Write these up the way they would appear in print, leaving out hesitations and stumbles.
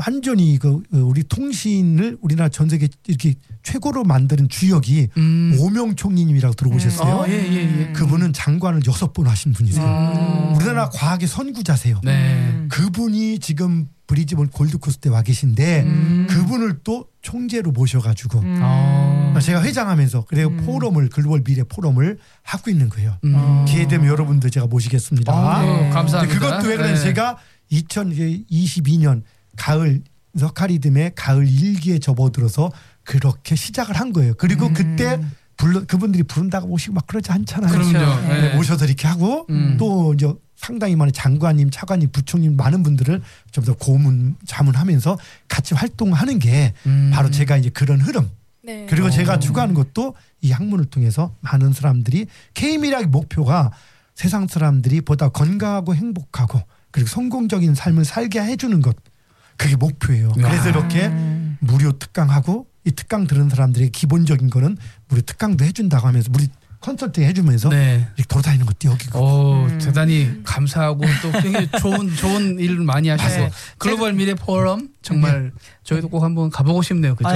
완전히 우리 통신을 우리나라 전 세계 이렇게 최고로 만드는 주역이 오명 총리님이라고 들어보셨어요? 예. 그분은 장관을 6번 하신 분이세요. 우리나라 과학의 선구자세요. 네. 그분이 지금 브리즈번 골드코스트 때 와 계신데 그분을 또 총재로 모셔가지고 제가 회장하면서 그래요 포럼을 글로벌 미래 포럼을 하고 있는 거예요. 기회 되면 여러분들 제가 모시겠습니다. 감사합니다. 그것도 왜 그러냐면 제가 2022년 가을 서카리즘의 가을 일기에 접어들어서 그렇게 시작을 한 거예요. 그리고 그때 그분들이 부른다고 모시고 막 그러지 않잖아요. 그럼요. 네. 모셔서 이렇게 하고 또 이제 상당히 많은 장관님, 차관님, 부총님 많은 분들을 좀 더 고문, 자문하면서 같이 활동하는 게 바로 제가 이제 그런 흐름. 네. 그리고 제가 추구하는 것도 이 학문을 통해서 많은 사람들이 K미래학의 목표가 세상 사람들이 보다 건강하고 행복하고 그리고 성공적인 삶을 살게 해주는 것. 그게 목표예요. 그래서 이렇게 무료 특강하고 이 특강 들은 사람들에게 기본적인 거는 무료 특강도 해준다고 하면서 우리 컨설팅 해주면서 이렇게 돌아다니는 것도 여기고. 대단히 감사하고 또 굉장히 좋은 일을 많이 하셔서 글로벌 미래 포럼 정말 저희도 꼭 한번 가보고 싶네요. 그죠?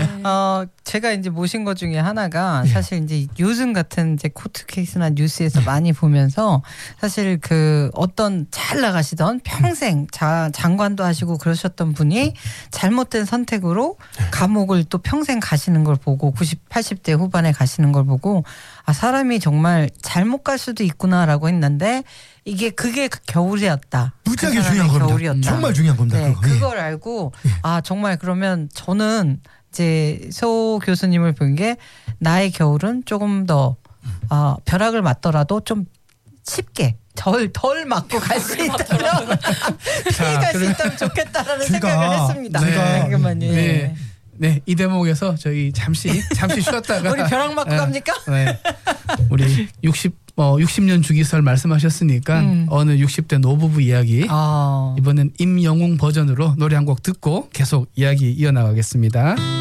제가 이제 모신 것 중에 하나가 사실 이제 요즘 같은 이제 코트 케이스나 뉴스에서 많이 보면서 사실 그 어떤 잘 나가시던 평생 장관도 하시고 그러셨던 분이 잘못된 선택으로 감옥을 또 평생 가시는 걸 보고 90, 80대 후반에 가시는 걸 보고 아 사람이 정말 잘못 갈 수도 있구나라고 했는데 그게 겨울이었다. 무지하게 중요한 겁니다. 겨울이었다. 정말 중요한 겁니다. 네, 그걸 알고 아 정말 그러면 저는 이제 소 교수님을 본 게 나의 겨울은 조금 더 벼락을 맞더라도 좀 쉽게 덜 맞고 갈 수 있다면 피해갈 수 있다면 좋겠다라는 생각을 했습니다. 네, 이 대목에서 저희 잠시 쉬었다가 우리 벼락 맞고 갑니까? 네. 우리 60년 주기설 말씀하셨으니까 어느 60대 노부부 이야기 이번엔 임영웅 버전으로 노래 한 곡 듣고 계속 이야기 이어나가겠습니다.